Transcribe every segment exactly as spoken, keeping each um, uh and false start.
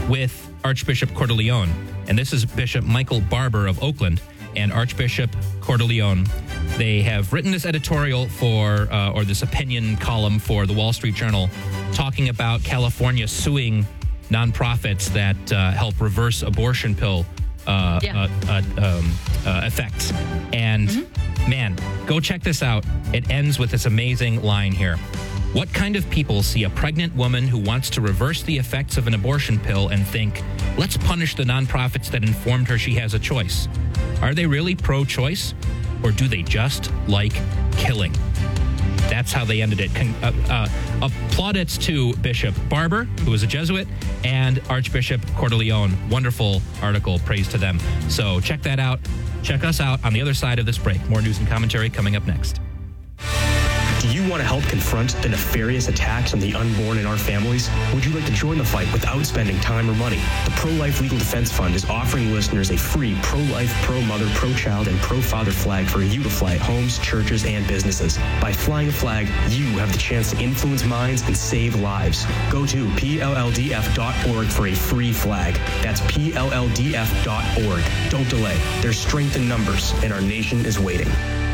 with Archbishop Cordileone. And this is Bishop Michael Barber of Oakland and Archbishop Cordileone. They have written this editorial for, uh, or this opinion column for the Wall Street Journal, talking about California suing nonprofits that uh, help reverse abortion pill uh, yeah. uh, uh, um, uh, effects. And mm-hmm. man, go check this out. It ends with this amazing line here. What kind of people see a pregnant woman who wants to reverse the effects of an abortion pill and think, let's punish the nonprofits that informed her she has a choice? Are they really pro-choice, or do they just like killing? That's how they ended it. Con- uh, uh, plaudits to Bishop Barber, who was a Jesuit, and Archbishop Cordileone. Wonderful article. Praise to them. So check that out. Check us out on the other side of this break. More news and commentary coming up next. Do you want to help confront the nefarious attacks on the unborn in our families? Would you like to join the fight without spending time or money? The Pro-Life Legal Defense Fund is offering listeners a free pro-life, pro-mother, pro-child, and pro-father flag for you to fly at homes, churches, and businesses. By flying a flag, you have the chance to influence minds and save lives. Go to P L L D F dot org for a free flag. That's P L L D F dot org. Don't delay. There's strength in numbers, and our nation is waiting.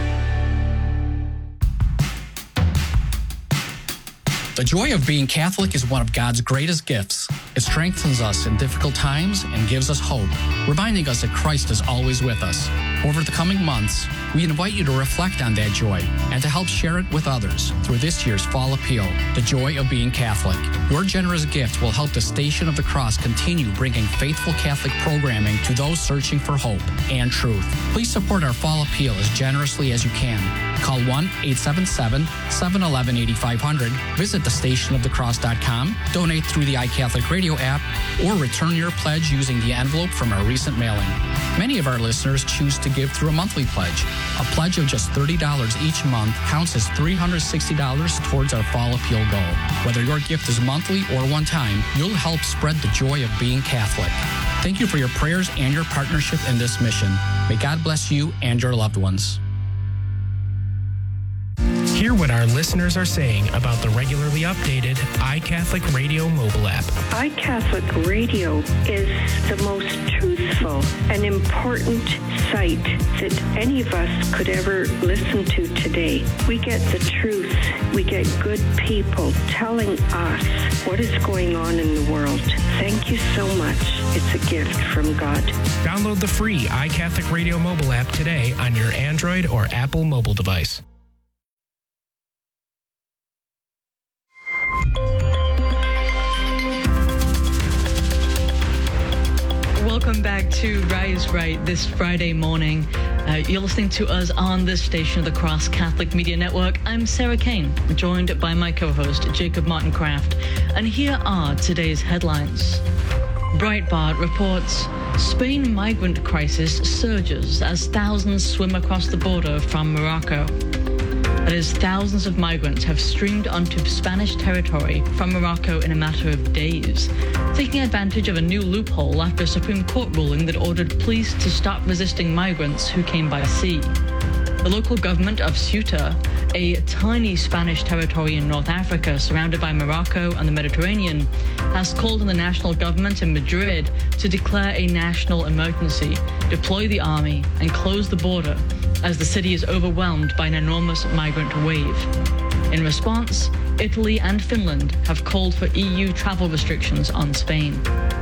The joy of being Catholic is one of God's greatest gifts. It strengthens us in difficult times and gives us hope, reminding us that Christ is always with us. Over the coming months, we invite you to reflect on that joy and to help share it with others through this year's Fall Appeal, The Joy of Being Catholic. Your generous gift will help the Station of the Cross continue bringing faithful Catholic programming to those searching for hope and truth. Please support our Fall Appeal as generously as you can. Call one eight seven seven, seven one one, eight five zero zero, visit the station of the cross dot com, donate through the iCatholic Radio app, or return your pledge using the envelope from our recent mailing. Many of our listeners choose to give through a monthly pledge. A pledge of just thirty dollars each month counts as three hundred sixty dollars towards our Fall Appeal goal. Whether your gift is monthly or one time, you'll help spread the joy of being Catholic. Thank you for your prayers and your partnership in this mission. May God bless you and your loved ones. Hear what our listeners are saying about the regularly updated iCatholic Radio mobile app. iCatholic Radio is the most truthful and important site that any of us could ever listen to today. We get the truth. We get good people telling us what is going on in the world. Thank you so much. It's a gift from God. Download the free iCatholic Radio mobile app today on your Android or Apple mobile device. Welcome back to Rise Right this Friday morning. Uh, you're listening to us on this Station of the Cross Catholic Media Network. I'm Sarah Kane, joined by my co-host Jacob Martin Kraft. And here are today's headlines. Breitbart reports Spain migrant crisis surges as thousands swim across the border from Morocco. That is, thousands of migrants have streamed onto Spanish territory from Morocco in a matter of days, taking advantage of a new loophole after a Supreme Court ruling that ordered police to stop resisting migrants who came by sea. The local government of Ceuta, a tiny Spanish territory in North Africa surrounded by Morocco and the Mediterranean, has called on the national government in Madrid to declare a national emergency, deploy the army, and close the border as the city is overwhelmed by an enormous migrant wave. In response, Italy and Finland have called for E U travel restrictions on Spain.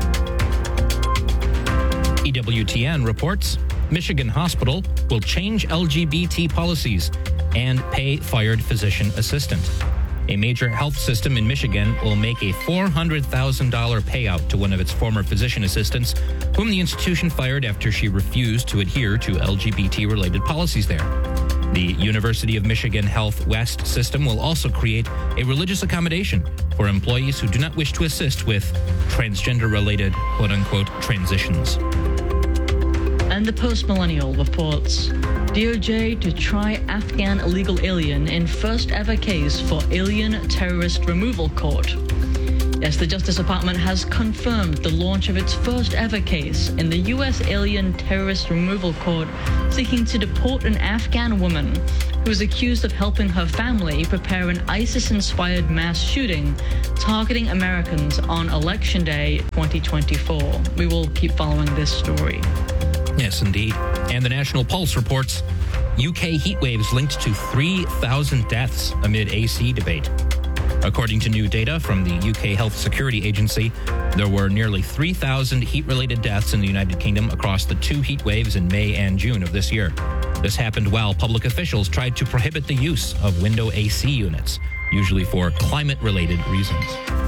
E W T N reports Michigan hospital will change L G B T policies and pay fired physician assistant. A major health system in Michigan will make a four hundred thousand dollars payout to one of its former physician assistants, whom the institution fired after she refused to adhere to L G B T-related policies there. The University of Michigan Health West system will also create a religious accommodation for employees who do not wish to assist with transgender-related, quote-unquote, transitions. And the Post-Millennial reports D O J to try Afghan illegal alien in first ever case for Alien Terrorist Removal Court. Yes, the Justice Department has confirmed the launch of its first ever case in the U S Alien Terrorist Removal Court, seeking to deport an Afghan woman who is accused of helping her family prepare an ISIS-inspired mass shooting targeting Americans on Election Day twenty twenty-four. We will keep following this story. Yes, indeed. And the National Pulse reports U K heat waves linked to three thousand deaths amid A C debate. According to new data from the U K Health Security Agency, there were nearly three thousand heat-related deaths in the United Kingdom across the two heat waves in May and June of this year. This happened while public officials tried to prohibit the use of window A C units, usually for climate-related reasons.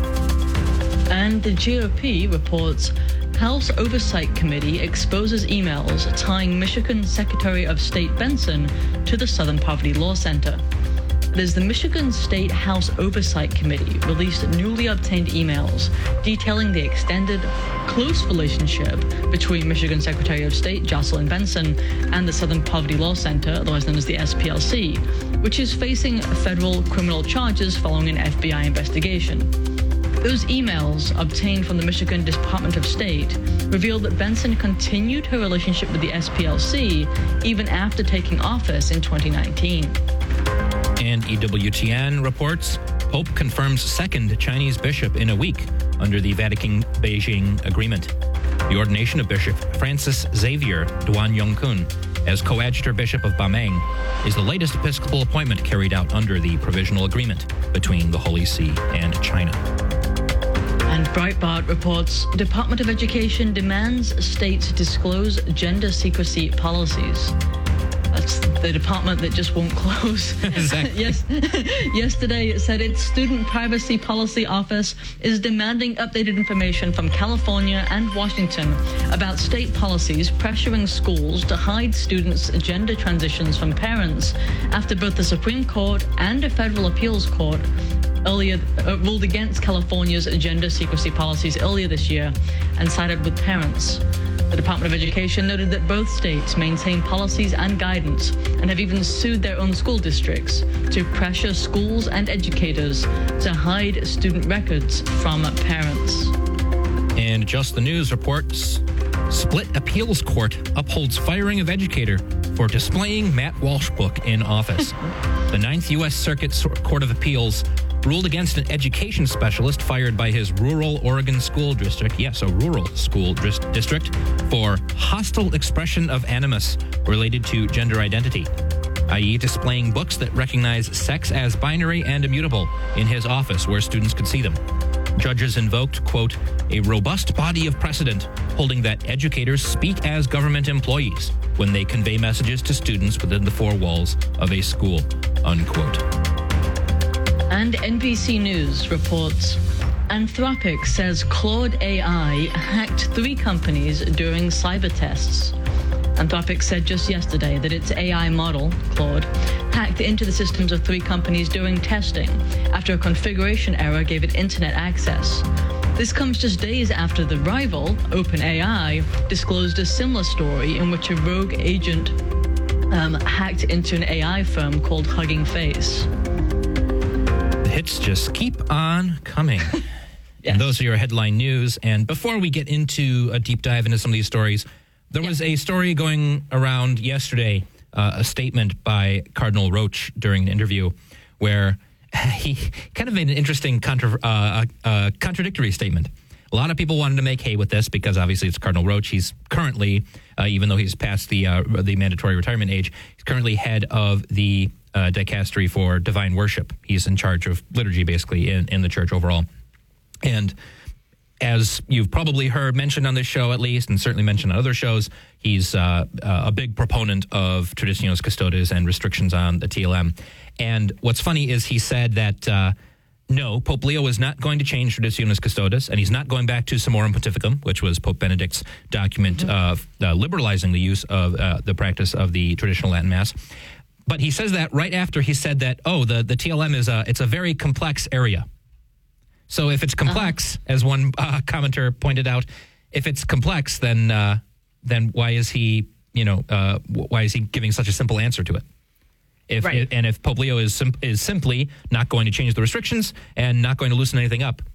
And the G O P reports House Oversight Committee exposes emails tying Michigan Secretary of State Benson to the Southern Poverty Law Center. It is the Michigan State House Oversight Committee released newly obtained emails detailing the extended, close relationship between Michigan Secretary of State Jocelyn Benson and the Southern Poverty Law Center, otherwise known as the S P L C, which is facing federal criminal charges following an F B I investigation. Those emails, obtained from the Michigan Department of State, revealed that Benson continued her relationship with the S P L C even after taking office in twenty nineteen. And E W T N reports Pope confirms second Chinese bishop in a week under the Vatican-Beijing agreement. The ordination of Bishop Francis Xavier Duan Yongkun as coadjutor bishop of Bameng is the latest episcopal appointment carried out under the provisional agreement between the Holy See and China. And Breitbart reports Department of Education demands states disclose gender secrecy policies. That's the department that just won't close. Exactly. yes. Yesterday, it said its Student Privacy Policy Office is demanding updated information from California and Washington about state policies pressuring schools to hide students' gender transitions from parents after both the Supreme Court and a federal appeals court earlier uh, ruled against California's gender secrecy policies earlier this year and sided with parents. The Department of Education noted that both states maintain policies and guidance and have even sued their own school districts to pressure schools and educators to hide student records from parents. And Just the News reports Split Appeals Court upholds firing of educator for displaying Matt Walsh book in office. The Ninth U S Circuit Court of Appeals ruled against an education specialist fired by his rural Oregon school district, yes, a rural school district, for hostile expression of animus related to gender identity, that is displaying books that recognize sex as binary and immutable in his office where students could see them. Judges invoked, quote, a robust body of precedent holding that educators speak as government employees when they convey messages to students within the four walls of a school, unquote. And N B C News reports Anthropic says Claude A I hacked three companies during cyber tests. Anthropic said just yesterday that its A I model, Claude, hacked into the systems of three companies during testing after a configuration error gave it internet access. This comes just days after the rival, OpenAI, disclosed a similar story in which a rogue agent um, hacked into an A I firm called Hugging Face. Hits just keep on coming. Yes. And those are your headline news. And before we get into a deep dive into some of these stories, there was a story going around yesterday, uh, a statement by Cardinal Roach during an interview where he kind of made an interesting contra- uh, uh, contradictory statement. A lot of people wanted to make hay with this because obviously it's Cardinal Roach. He's currently, uh, even though he's past the uh, the mandatory retirement age, he's currently head of the Uh, dicastery for divine worship. He's in charge of liturgy, basically, in, in the church overall. And as you've probably heard mentioned on this show, at least, and certainly mentioned on other shows, he's uh, uh, a big proponent of Traditionis Custodes and restrictions on the T L M. And what's funny is he said that, uh, no, Pope Leo is not going to change Traditionis Custodes, and he's not going back to Summorum Pontificum, which was Pope Benedict's document mm-hmm. of uh, liberalizing the use of uh, the practice of the traditional Latin Mass. But he says that right after he said that, oh, the, the T L M is a, it's a very complex area. So if it's complex, uh-huh. as one uh, commenter pointed out, if it's complex, then uh, then why is he, you know, uh, why is he giving such a simple answer to it? If right. it, and if Pope Leo is sim- is simply not going to change the restrictions and not going to loosen anything up,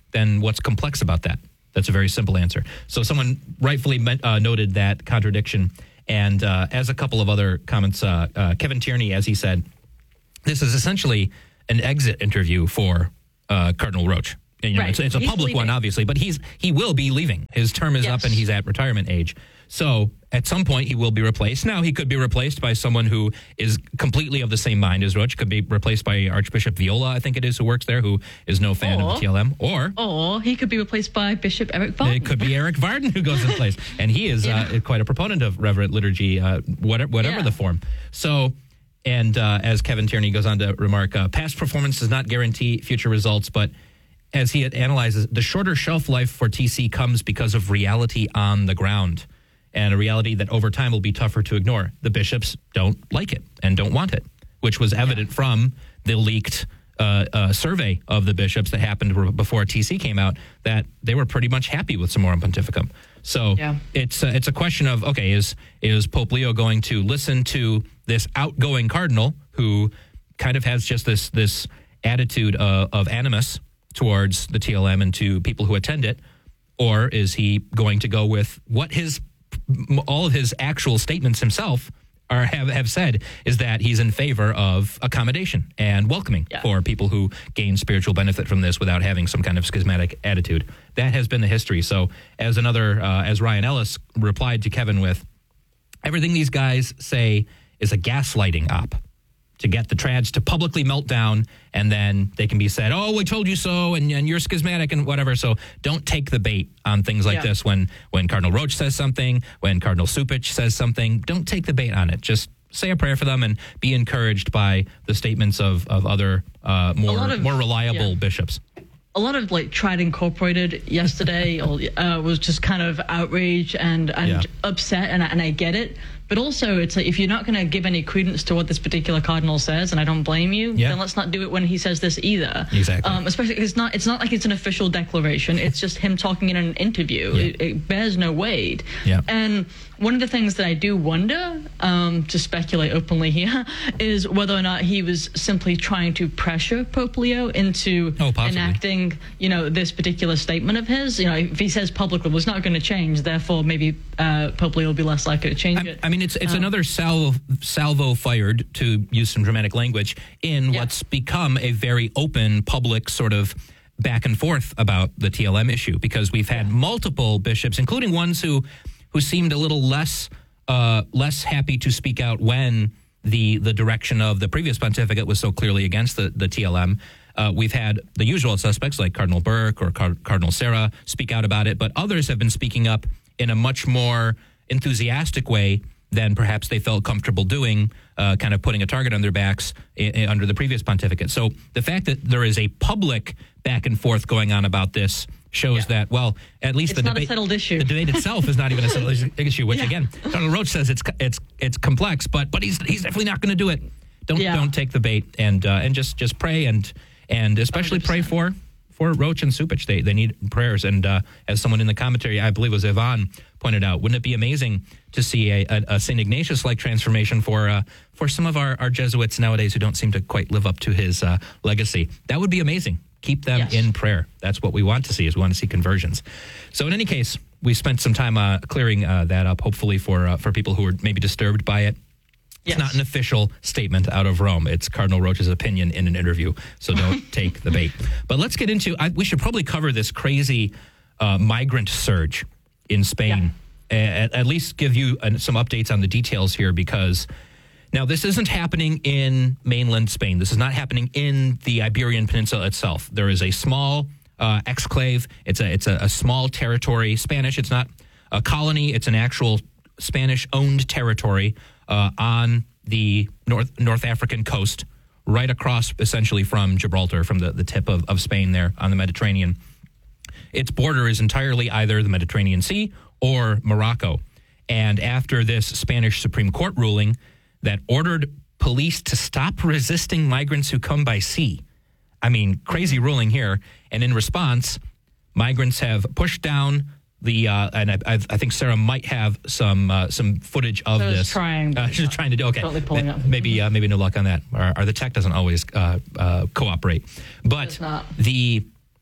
then what's complex about that? That's a very simple answer. So someone rightfully met, uh, noted that contradiction. And uh, as a couple of other comments, uh, uh, Kevin Tierney, as he said, this is essentially an exit interview for uh, Cardinal Roach. And, you know, right. it's, it's a he's public leaving. one, obviously, but he's he will be leaving. His term is yes. up and he's at retirement age. So at some point he will be replaced. Now he could be replaced by someone who is completely of the same mind as Roach. Could be replaced by Archbishop Viola, I think it is, who works there, who is no fan Or- of the T L M. Or Or he could be replaced by Bishop Eric Varden. it could be Eric Varden who goes in place. And he is Yeah. uh, quite a proponent of reverent liturgy, uh, whatever, whatever Yeah. the form. So, and uh, as Kevin Tierney goes on to remark, uh, past performance does not guarantee future results, but as he analyzes, the shorter shelf life for T C comes because of reality on the ground, and a reality that over time will be tougher to ignore. The bishops don't like it and don't want it, which was evident yeah. from the leaked uh, uh, survey of the bishops that happened before T C came out, that they were pretty much happy with Summorum Pontificum. So yeah. it's uh, it's a question of, okay, is is Pope Leo going to listen to this outgoing cardinal who kind of has just this this attitude uh, of animus towards the T L M and to people who attend it, or is he going to go with what his all of his actual statements himself are have, have said, is that he's in favor of accommodation and welcoming yeah. for people who gain spiritual benefit from this without having some kind of schismatic attitude. That has been the history. So as another, uh, as Ryan Ellis replied to Kevin with, everything these guys say is a gaslighting op to get the trads to publicly melt down, and then they can be said, oh, we told you so, and, and you're schismatic and whatever. So don't take the bait on things like yeah. this. When when Cardinal Roach says something, when Cardinal Supich says something, don't take the bait on it. Just say a prayer for them and be encouraged by the statements of, of other uh, more of, more reliable yeah. bishops. A lot of like Tried Incorporated yesterday uh, was just kind of outraged and, and Yeah. upset, and, and I get it. But also, it's like, if you're not going to give any credence to what this particular cardinal says, and I don't blame you, Yeah. then let's not do it when he says this either. Exactly. Um, especially, it's not. It's not like it's an official declaration. It's just him talking in an interview. Yeah. It, it bears no weight. Yeah. And one of the things that I do wonder, um, to speculate openly here, is whether or not he was simply trying to pressure Pope Leo into Oh, possibly. enacting, you know, this particular statement of his. You know, if he says publicly, well, it's not going to change, therefore maybe uh, Pope Leo will be less likely to change I, it. I mean, it's it's Um, another salvo, salvo fired, to use some dramatic language, in Yeah. what's become a very open, public sort of back and forth about the T L M issue, because we've had multiple bishops, including ones who who seemed a little less uh, less happy to speak out when the the direction of the previous pontificate was so clearly against the, the T L M. Uh, we've had the usual suspects like Cardinal Burke or Car- Cardinal Sarah speak out about it, but others have been speaking up in a much more enthusiastic way than perhaps they felt comfortable doing, uh, kind of putting a target on their backs I- I under the previous pontificate. So the fact that there is a public back and forth going on about this shows Yeah. that, well, at least It's the not a debate, settled issue. the debate itself is not even a settled is- issue. Which Yeah. again, Cardinal Roach says it's it's it's complex, but but he's he's definitely not going to do it. Don't Yeah. don't take the bait, and uh, and just just pray and and especially one hundred pray percent. for. For Roach and Supich, they they need prayers. And uh, as someone in the commentary, I believe it was Yvonne, pointed out, wouldn't it be amazing to see a, a, a Saint Ignatius-like transformation for uh, for some of our, our Jesuits nowadays who don't seem to quite live up to his uh, legacy? That would be amazing. Keep them Yes. in prayer. That's what we want to see, is we want to see conversions. So in any case, we spent some time uh, clearing uh, that up, hopefully for uh, for people who are maybe disturbed by it. It's Yes. not an official statement out of Rome. It's Cardinal Roach's opinion in an interview, so don't take the bait. But let's get into, I, we should probably cover this crazy uh, migrant surge in Spain. Yeah. At, at least give you uh, some updates on the details here, because now this isn't happening in mainland Spain. This is not happening in the Iberian Peninsula itself. There is a small uh, exclave. It's a it's a, a small territory, Spanish. It's not a colony. It's an actual Spanish-owned territory uh, on the North North African coast, right across essentially from Gibraltar, from the, the tip of, of Spain there on the Mediterranean. Its border is entirely either the Mediterranean Sea or Morocco. And after this Spanish Supreme Court ruling that ordered police to stop resisting migrants who come by sea, I mean, crazy ruling here. And in response, migrants have pushed down the, uh, and I, I, I think Sarah might have some uh, some footage of I was this. trying, but Uh, she's trying to do, okay. totally pulling up. Maybe, uh, maybe no luck on that. Or, or the tech doesn't always uh, uh, cooperate. But It's not. the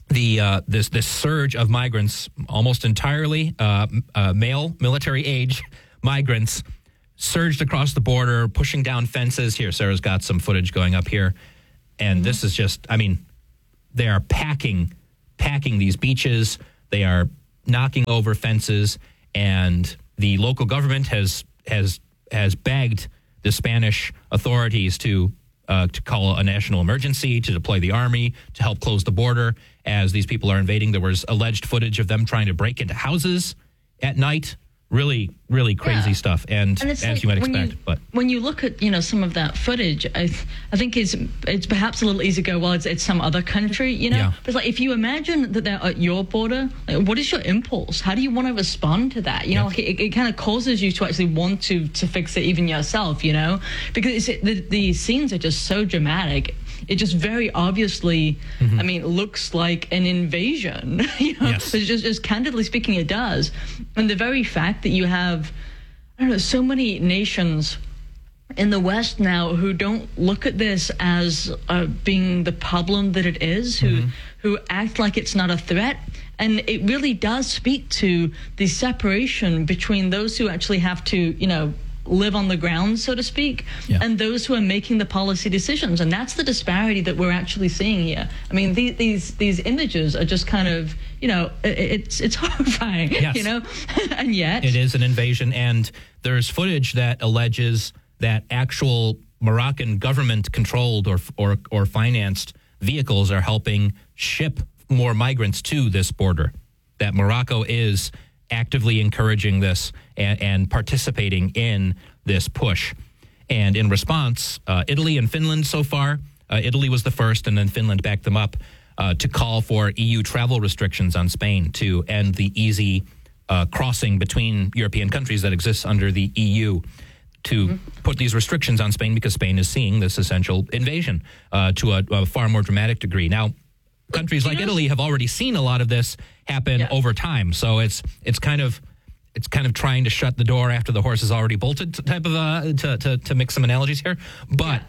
the uh, this this surge of migrants, almost entirely uh, uh, male, military age migrants, surged across the border, pushing down fences. Here, Sarah's got some footage going up here, and mm-hmm. this is just, I mean, they are packing, packing these beaches. They are knocking over fences, and the local government has has has begged the Spanish authorities to uh, to call a national emergency, to deploy the army, to help close the border as these people are invading. There was alleged footage of them trying to break into houses at night. Really, really crazy yeah. stuff, and, and as like you might expect. You, but when you look at, you know, some of that footage, I, th- I think it's it's perhaps a little easy to go, well, it's, it's some other country, you know. Yeah. But it's like, if you imagine that they're at your border, like, what is your impulse? How do you want to respond to that? You know, like it, it kind of causes you to actually want to to fix it even yourself, you know, because it's, the the scenes are just so dramatic. It just very obviously, mm-hmm. I mean, looks like an invasion. You know, yes. so just, just candidly speaking, it does. And the very fact that you have, I don't know, so many nations in the West now who don't look at this as uh, being the problem that it is, who mm-hmm. who act like it's not a threat. And it really does speak to the separation between those who actually have to, you know, live on the ground, so to speak, yeah. and those who are making the policy decisions. And that's the disparity that we're actually seeing here. I mean, these these, these images are just kind of, you know, it, it's it's horrifying, yes. you know, and yet it is an invasion. And there's footage that alleges that actual Moroccan government-controlled or or or financed vehicles are helping ship more migrants to this border. That Morocco is actively encouraging this and, and participating in this push. And in response, uh, Italy and Finland so far, uh, Italy was the first, and then Finland backed them up uh, to call for E U travel restrictions on Spain to end the easy uh, crossing between European countries that exists under the E U, to mm-hmm. put these restrictions on Spain because Spain is seeing this essential invasion uh, to a, a far more dramatic degree. Now, countries like Italy have already seen a lot of this happen yeah. over time, so it's it's kind of it's kind of trying to shut the door after the horse has already bolted, type of uh, to to to mix some analogies here. But yeah.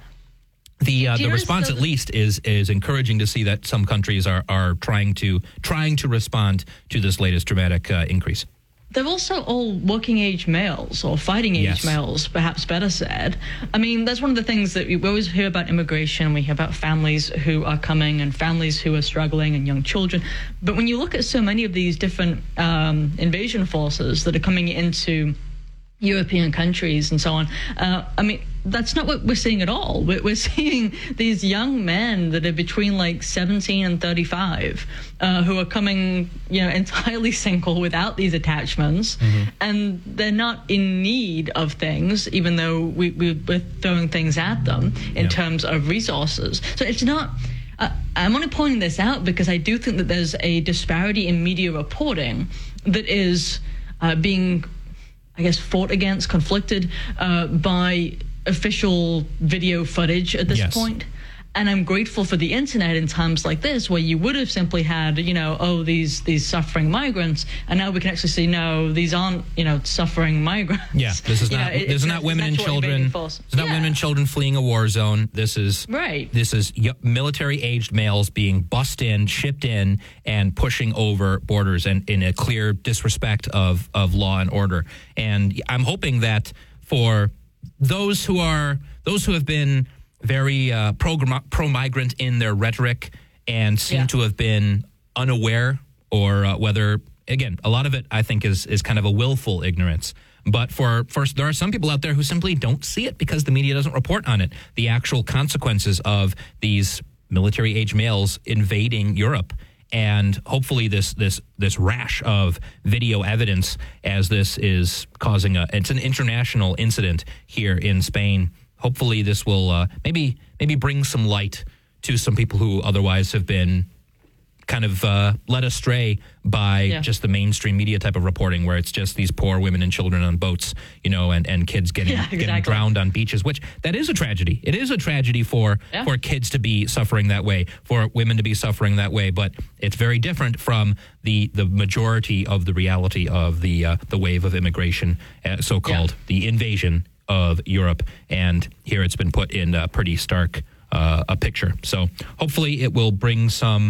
the uh, the response at least is is encouraging to see that some countries are are trying to trying to respond to this latest dramatic uh, increase. They're also all working-age males, or fighting-age yes. males, perhaps better said. I mean, that's one of the things that we always hear about immigration. We hear about families who are coming and families who are struggling and young children. But when you look at so many of these different um, invasion forces that are coming into European countries and so on, uh, I mean, that's not what we're seeing at all. We're, we're seeing these young men that are between like seventeen and thirty-five uh, who are coming, you know, entirely single without these attachments, mm-hmm. and they're not in need of things, even though we, we, we're throwing things at them in yeah. terms of resources. So it's not... Uh, I'm only pointing this out because I do think that there's a disparity in media reporting that is uh, being, I guess, fought against, conflicted uh, by official video footage at this yes. point. And I'm grateful for the internet in times like this, where you would have simply had, you know, oh, these these suffering migrants, and now we can actually see, no, these aren't, you know, suffering migrants. Yeah, this is you not know, this is not women and children. It's not yeah. women and children fleeing a war zone. This is right. This is military-aged males being bussed in, shipped in, and pushing over borders, and in a clear disrespect of of law and order. And I'm hoping that for those who are those who have been very uh, pro, pro-migrant in their rhetoric and seem yeah. to have been unaware, or uh, whether, again, a lot of it, I think, is is kind of a willful ignorance. But for first, there are some people out there who simply don't see it because the media doesn't report on it. The actual consequences of these military-age males invading Europe. And hopefully this this this rash of video evidence, as this is causing a, it's an international incident here in Spain. Hopefully this will uh, maybe maybe bring some light to some people who otherwise have been kind of uh, led astray by yeah. just the mainstream media type of reporting, where it's just these poor women and children on boats, you know, and, and kids getting yeah, exactly. getting drowned on beaches, which that is a tragedy. It is a tragedy for yeah. for kids to be suffering that way, for women to be suffering that way. But it's very different from the the majority of the reality of the uh, the wave of immigration, uh, so-called yeah. the invasion of Europe. And here it's been put in a pretty stark uh, a picture. So hopefully it will bring some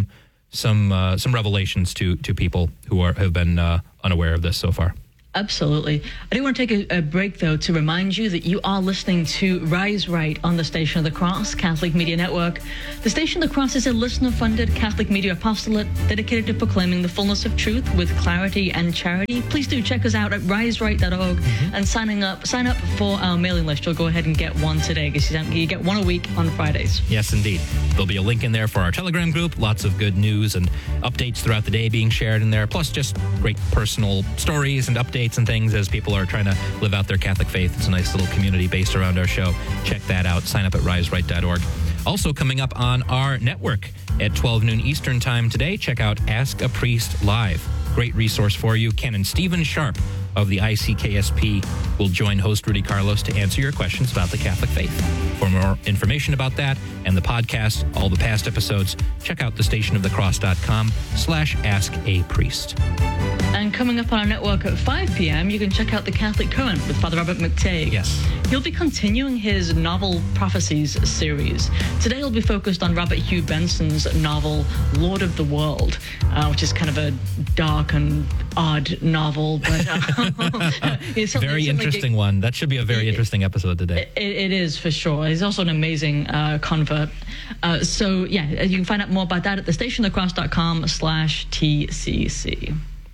some uh, some revelations to to people who are have been uh, unaware of this so far. Absolutely. I do want to take a, a break, though, to remind you that you are listening to Rise Right on the Station of the Cross, Catholic Media Network. The Station of the Cross is a listener-funded Catholic media apostolate dedicated to proclaiming the fullness of truth with clarity and charity. Please do check us out at rise right dot org mm-hmm. and signing up, sign up for our mailing list. You'll go ahead and get one today because you, you get one a week on Fridays. Yes, indeed. There'll be a link in there for our Telegram group. Lots of good news and updates throughout the day being shared in there, plus just great personal stories and updates and things as people are trying to live out their Catholic faith. It's a nice little community based around our show. Check that out. Sign up at rise right dot org. Also coming up on our network at twelve noon Eastern Time today, check out Ask a Priest Live. Great resource for you. Canon Stephen Sharp of the I C K S P will join host Rudy Carlos to answer your questions about the Catholic faith. For more information about that and the podcast, all the past episodes, check out the station of the cross dot com slash ask a priest. And coming up on our network at five p.m., you can check out The Catholic Current with Father Robert McTagg. Yes. He'll be continuing his novel Prophecies series. Today he'll be focused on Robert Hugh Benson's novel Lord of the World, uh, which is kind of a dark and odd novel, but uh, it's very interesting like, one. That should be a very it, interesting episode today. It, it is for sure. He's also an amazing uh, convert. Uh, so yeah, you can find out more about that at the station of the cross dot com slash T C C.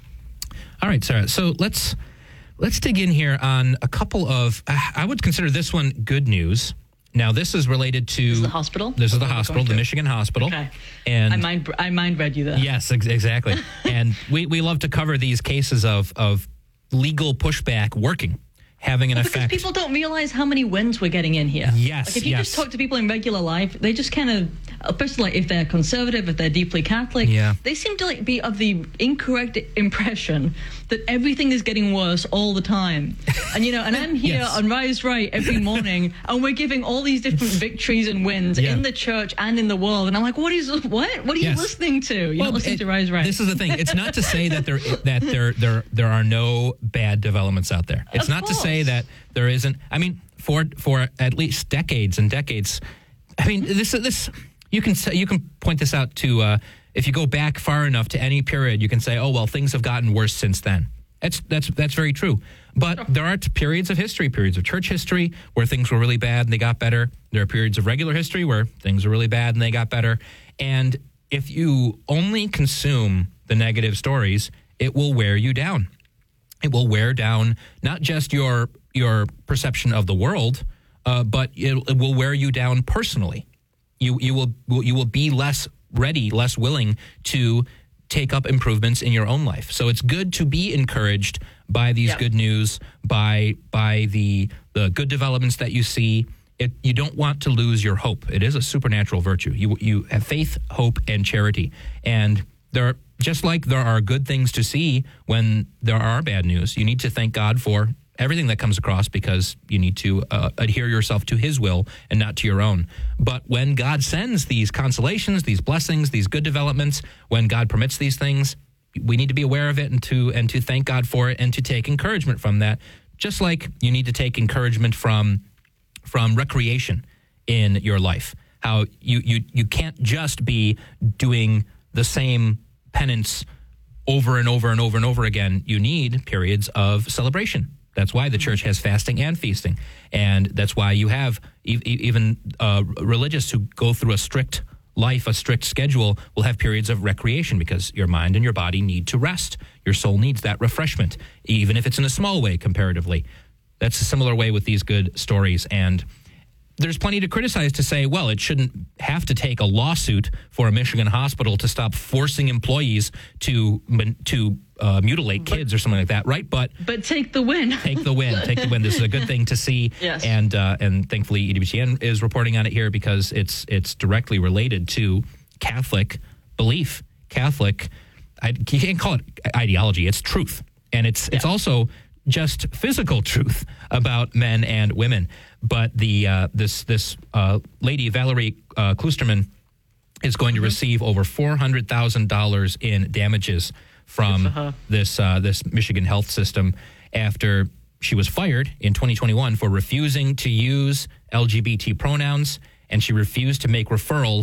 All right, Sarah. So let's let's dig in here on a couple of. Uh, I would consider this one good news. Now, this is related to this is the hospital. This is the hospital, the Michigan Hospital. Okay. And I mind I mind read you that. Yes, ex- exactly. And we, we love to cover these cases of of legal pushback working, having an well, effect. Because people don't realize how many wins we're getting in here. Yes. Like if you yes. just talk to people in regular life, they just kind of, especially like if they're conservative, if they're deeply Catholic, yeah. they seem to like be of the incorrect impression that everything is getting worse all the time. And you know, and I'm here yes. on Rise Right every morning, and we're giving all these different victories and wins yeah. in the church and in the world. And I'm like, what is what? What are yes. you listening to? You're well, not listening it, to Rise Right. This is the thing. It's not to say that there that there there there are no bad developments out there. It's of not course. to say that there isn't. I mean, for for at least decades and decades. I mean, this this you can say, you can point this out to uh, if you go back far enough to any period, you can say, oh well, things have gotten worse since then. That's that's that's very true. But sure. there are t- periods of history, periods of church history where things were really bad and they got better. There are periods of regular history where things are really bad and they got better. And if you only consume the negative stories, it will wear you down. It will wear down not just your your perception of the world, uh, but it, it will wear you down personally. You you will you will be less ready, less willing to take up improvements in your own life. So it's good to be encouraged by these yep. good news, by by the the good developments that you see. It, you don't want to lose your hope. It is a supernatural virtue. You you have faith, hope, and charity, and there are, just like there are good things to see when there are bad news. You need to thank God for everything that comes across because you need to uh, adhere yourself to his will and not to your own. But when God sends these consolations, these blessings, these good developments, when God permits these things, we need to be aware of it and to and to thank God for it and to take encouragement from that. Just like you need to take encouragement from from recreation in your life. How you you you can't just be doing the same penance over and over and over and over again. You need periods of celebration. That's why the church has fasting and feasting. And that's why you have e- even uh, religious who go through a strict life, a strict schedule, will have periods of recreation because your mind and your body need to rest. Your soul needs that refreshment, even if it's in a small way comparatively. That's a similar way with these good stories. And there's plenty to criticize to say, well, it shouldn't have to take a lawsuit for a Michigan hospital to stop forcing employees to to uh, mutilate kids but, or something like that, right? But but take the win. Take the win. Take the win. This is a good thing to see. Yes. And uh, and thankfully E W T N is reporting on it here because it's it's directly related to Catholic belief. Catholic, I, you can't call it ideology. It's truth. And it's yeah. it's also just physical truth about men and women. But the uh, this this uh, lady, Valerie uh, Klusterman, is going to mm-hmm. receive over four hundred thousand dollars in damages from this uh, this Michigan health system after she was fired in twenty twenty-one for refusing to use L G B T pronouns, and she refused to make referrals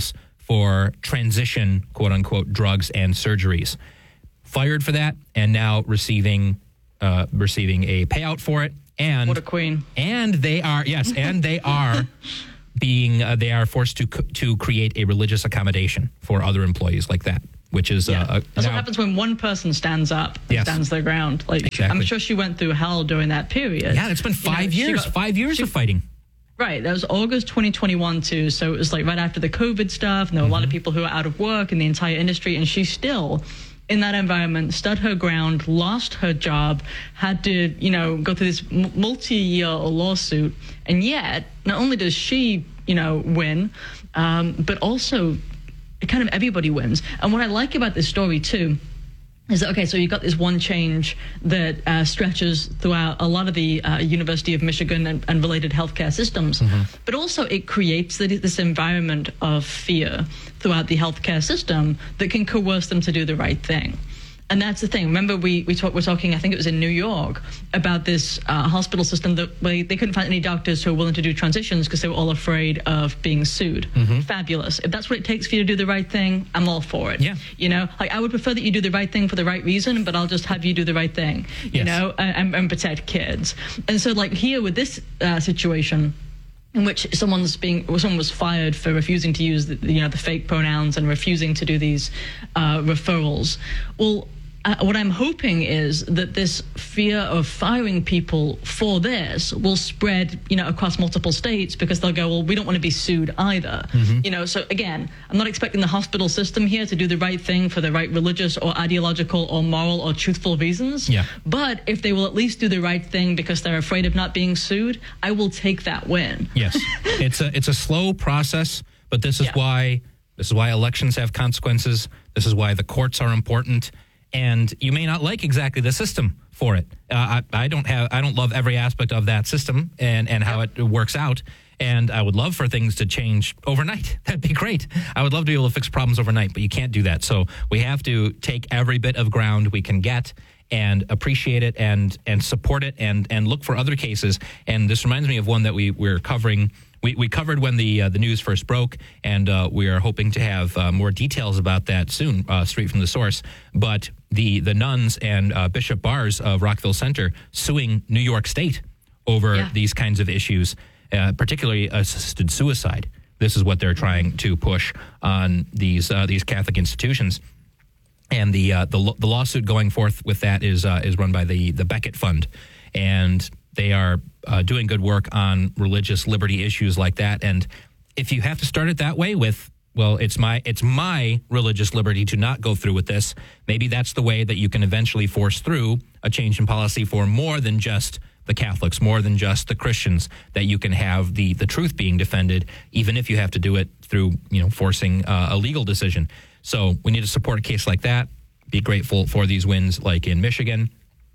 for transition, quote unquote, drugs and surgeries. Fired for that, and now receiving uh, receiving a payout for it. And what a queen! And they are yes, and they are being uh, they are forced to to create a religious accommodation for other employees like that, which is yeah. uh, that's now, what happens when one person stands up, and yes. stands their ground. Like exactly. I'm sure she went through hell during that period. Yeah, it's been five you know, years, got, five years she, of fighting. Right, that was August twenty twenty-one too, so it was like right after the COVID stuff, and there were mm-hmm. a lot of people who were out of work in the entire industry, and she still, in that environment, stood her ground, lost her job, had to, you know, go through this m- multi-year lawsuit, and yet, not only does she, you know, win, um, but also kind of everybody wins. And what I like about this story too is that, okay, so you've got this one change that uh, stretches throughout a lot of the uh, University of Michigan and, and related healthcare systems, mm-hmm. but also it creates this environment of fear throughout the healthcare system that can coerce them to do the right thing. And that's the thing. Remember, we, we talk, we're talking, I think it was in New York, about this uh, hospital system that they, they couldn't find any doctors who were willing to do transitions because they were all afraid of being sued. Mm-hmm. Fabulous. If that's what it takes for you to do the right thing, I'm all for it. Yeah. You know, like I would prefer that you do the right thing for the right reason, but I'll just have you do the right thing, you yes. know, and, and protect kids. And so like here with this uh, situation, in which someone's being, someone was fired for refusing to use the, you know, the fake pronouns and refusing to do these uh, referrals. Well, Uh, what I'm hoping is that this fear of firing people for this will spread, you know, across multiple states, because they'll go, well, we don't want to be sued either. Mm-hmm. You know, so again, I'm not expecting the hospital system here to do the right thing for the right religious or ideological or moral or truthful reasons. Yeah. But if they will at least do the right thing because they're afraid of not being sued, I will take that win. Yes. it's a it's a slow process, but this is yeah. why this is why elections have consequences. This is why the courts are important. And you may not like exactly the system for it. Uh, I, I don't have, I don't love every aspect of that system and, and how it works out. And I would love for things to change overnight. That'd be great. I would love to be able to fix problems overnight, but you can't do that. So we have to take every bit of ground we can get and appreciate it and and support it and and look for other cases. And this reminds me of one that we we're covering. We, we covered when the uh, the news first broke, and uh, we are hoping to have uh, more details about that soon, uh, straight from the source. But the the nuns and uh, Bishop Barrs of Rockville Center suing New York State over yeah. these kinds of issues, uh, particularly assisted suicide. This is what they're trying to push on these uh, these Catholic institutions. And the uh, the the lawsuit going forth with that is uh, is run by the the Becket Fund, and they are uh, doing good work on religious liberty issues like that. And if you have to start it that way with, well, it's my it's my religious liberty to not go through with this, maybe that's the way that you can eventually force through a change in policy for more than just the Catholics, more than just the Christians, that you can have the the truth being defended, even if you have to do it through, you know, forcing uh, a legal decision. So we need to support a case like that, be grateful for these wins like in Michigan.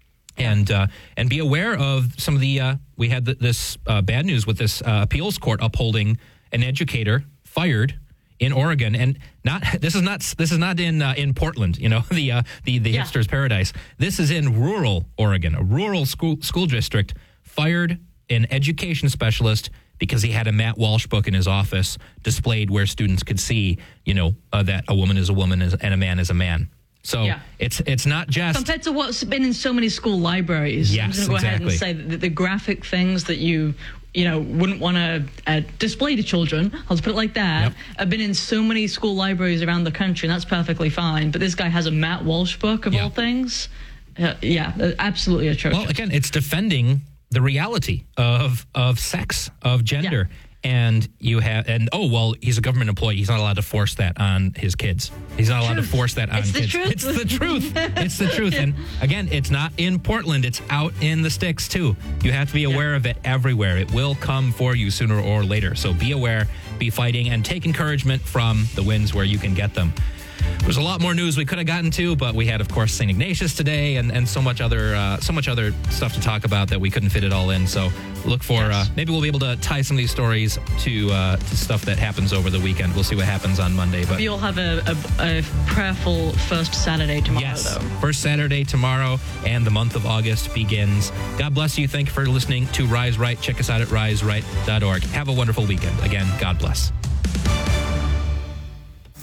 And uh, and be aware of some of the, uh, we had the, this uh, bad news with this uh, appeals court upholding an educator fired in Oregon, and not this is not this is not in uh, in Portland, you know, the uh, the the yeah. hipster's paradise. This is in rural Oregon, a rural school school district fired an education specialist because he had a Matt Walsh book in his office displayed where students could see, you know, uh, that a woman is a woman and a man is a man. So yeah. it's it's not just compared to what's been in so many school libraries. Yes, I'm just going to go exactly. ahead and say that the graphic things that you you know wouldn't want to uh, display to children, I'll just put it like that, yep. have been in so many school libraries around the country, and that's perfectly fine. But this guy has a Matt Walsh book of yeah. all things. Uh, yeah, absolutely atrocious. Well, again, it's defending the reality of of sex, of gender. Yeah. And you have, and oh, well, he's a government employee. He's not allowed to force that on his kids. He's not allowed Truth. to force that on it's kids. The truth. It's the truth. It's the truth. And again, it's not in Portland. It's out in the sticks, too. You have to be aware yeah. of it everywhere. It will come for you sooner or later. So be aware, be fighting, and take encouragement from the wins where you can get them. There's a lot more news we could have gotten to, but we had, of course, Saint Ignatius today, and, and so much other uh, so much other stuff to talk about that we couldn't fit it all in. So look for yes. uh, maybe we'll be able to tie some of these stories to uh, to stuff that happens over the weekend. We'll see what happens on Monday. But you'll have a, a, a prayerful first Saturday tomorrow. Yes, though. First Saturday tomorrow, and the month of August begins. God bless you. Thank you for listening to Rise Right. Check us out at rise right dot org. Have a wonderful weekend. Again, God bless.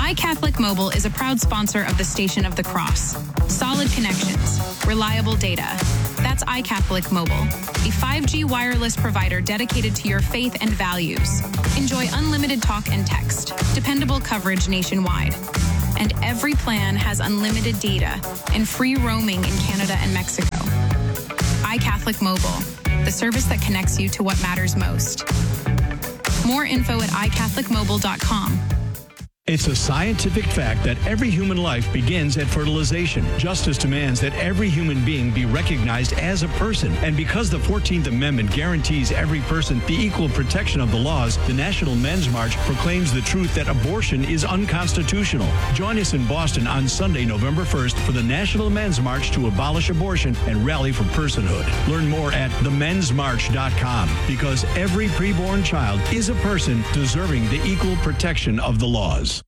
iCatholic Mobile is a proud sponsor of the Station of the Cross. Solid connections, reliable data. That's iCatholic Mobile, a five G wireless provider dedicated to your faith and values. Enjoy unlimited talk and text, dependable coverage nationwide. And every plan has unlimited data and free roaming in Canada and Mexico. iCatholic Mobile, the service that connects you to what matters most. More info at i catholic mobile dot com. It's a scientific fact that every human life begins at fertilization. Justice demands that every human being be recognized as a person. And because the fourteenth Amendment guarantees every person the equal protection of the laws, the National Men's March proclaims the truth that abortion is unconstitutional. Join us in Boston on Sunday, November first for the National Men's March to abolish abortion and rally for personhood. Learn more at the men's march dot com because every preborn child is a person deserving the equal protection of the laws.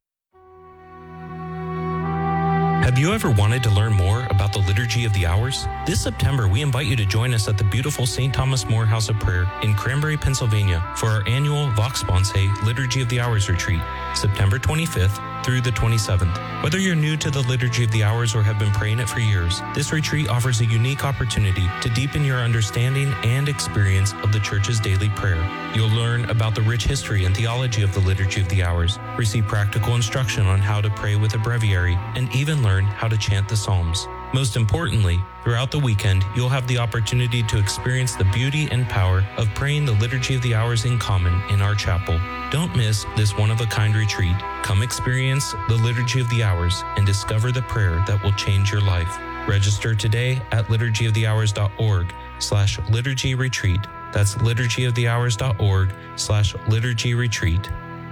Have you ever wanted to learn more about the Liturgy of the Hours? This September, we invite you to join us at the beautiful Saint Thomas More House of Prayer in Cranberry, Pennsylvania for our annual Vox Sponse Liturgy of the Hours retreat, September twenty-fifth through the twenty-seventh. Whether you're new to the Liturgy of the Hours or have been praying it for years, this retreat offers a unique opportunity to deepen your understanding and experience of the Church's daily prayer. You'll learn about the rich history and theology of the Liturgy of the Hours, receive practical instruction on how to pray with a breviary, and even learn how to chant the Psalms. Most importantly, throughout the weekend, you'll have the opportunity to experience the beauty and power of praying the Liturgy of the Hours in common in our chapel. Don't miss this one-of-a-kind retreat. Come experience the Liturgy of the Hours and discover the prayer that will change your life. Register today at liturgy of the hours dot org slash liturgy retreat. That's liturgy of the hours dot org slash liturgy retreat.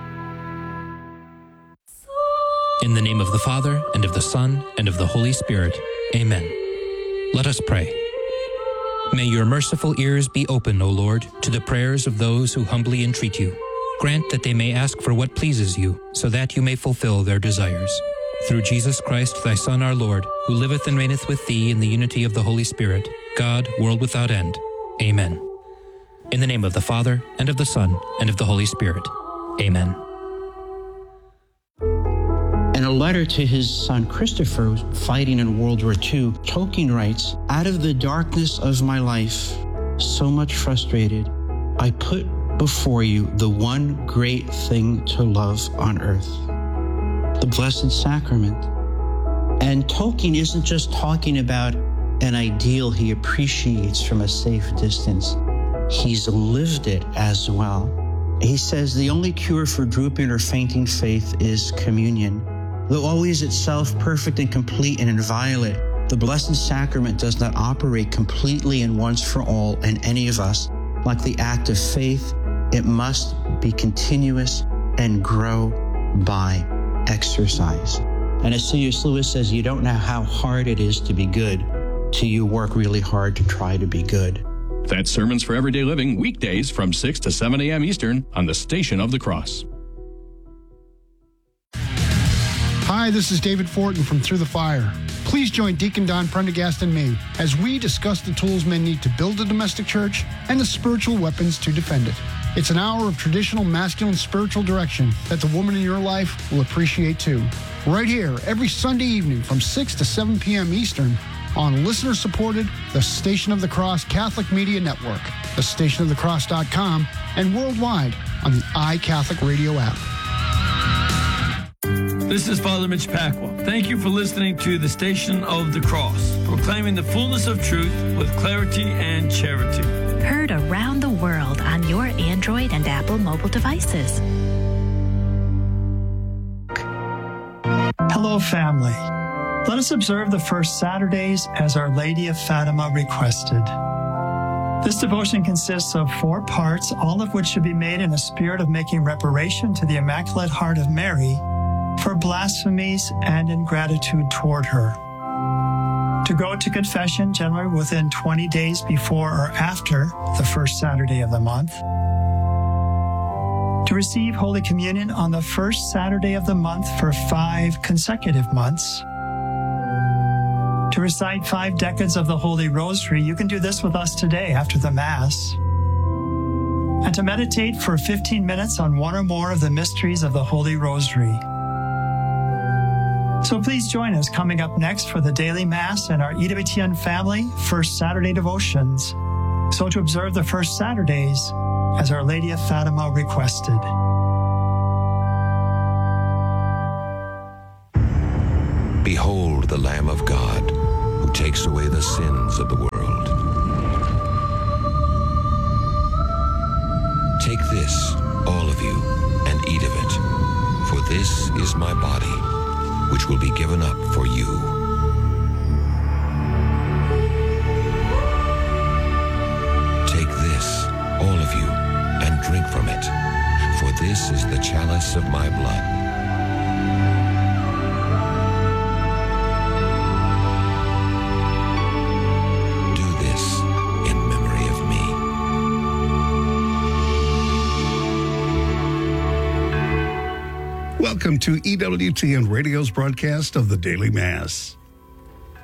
In the name of the Father, and of the Son, and of the Holy Spirit. Amen. Let us pray. May your merciful ears be open, O Lord, to the prayers of those who humbly entreat you. Grant that they may ask for what pleases you, so that you may fulfill their desires. Through Jesus Christ, thy Son, our Lord, who liveth and reigneth with thee in the unity of the Holy Spirit, God, world without end. Amen. In the name of the Father, and of the Son, and of the Holy Spirit. Amen. In a letter to his son Christopher, fighting in World War Two, Tolkien writes, "Out of the darkness of my life, so much frustrated, I put before you the one great thing to love on earth, the Blessed Sacrament." And Tolkien isn't just talking about an ideal he appreciates from a safe distance. He's lived it as well. He says the only cure for drooping or fainting faith is communion. Though always itself perfect and complete and inviolate, the Blessed Sacrament does not operate completely and once for all in any of us. Like the act of faith, it must be continuous and grow by exercise. And as C S Lewis says, you don't know how hard it is to be good till you work really hard to try to be good. That's Sermons for Everyday Living, weekdays from six to seven a.m. Eastern on the Station of the Cross. Hi, this is David Fortin from Through the Fire. Please join Deacon Don Prendergast and me as we discuss the tools men need to build a domestic church and the spiritual weapons to defend it. It's an hour of traditional masculine spiritual direction that the woman in your life will appreciate too. Right here, every Sunday evening from six to seven p.m. Eastern on listener-supported The Station of the Cross Catholic Media Network, the station of the cross dot com, and worldwide on the iCatholic Radio app. This is Father Mitch Pacwa. Thank you for listening to the Station of the Cross, proclaiming the fullness of truth with clarity and charity. Heard around the world on your Android and Apple mobile devices. Hello, family. Let us observe the first Saturdays as Our Lady of Fatima requested. This devotion consists of four parts, all of which should be made in a spirit of making reparation to the Immaculate Heart of Mary for blasphemies and ingratitude toward her. To go to confession generally within twenty days before or after the first Saturday of the month. To receive Holy Communion on the first Saturday of the month for five consecutive months. To recite five decades of the Holy Rosary. You can do this with us today after the Mass. And to meditate for fifteen minutes on one or more of the mysteries of the Holy Rosary. So please join us coming up next for the Daily Mass and our E W T N family First Saturday devotions. So to observe the first Saturdays as Our Lady of Fatima requested. Behold the Lamb of God, who takes away the sins of the world. Take this, all of you, and eat of it, for this is my body, which will be given up for you. Take this, all of you, and drink from it, for this is the chalice of my blood. Welcome to E W T N Radio's broadcast of the Daily Mass.